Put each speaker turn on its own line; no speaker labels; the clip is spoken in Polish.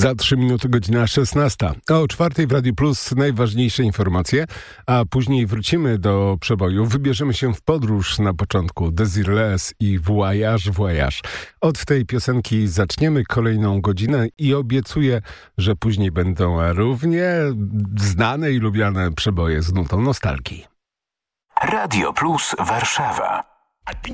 Za 3 minuty godzina 16. O 4 w Radiu Plus najważniejsze informacje, a później wrócimy do przeboju. Wybierzemy się w podróż na początku. Desireless i Voyage, Voyage. Od tej piosenki zaczniemy kolejną godzinę i obiecuję, że później będą równie znane i lubiane przeboje z nutą nostalgii.
Radio Plus Warszawa.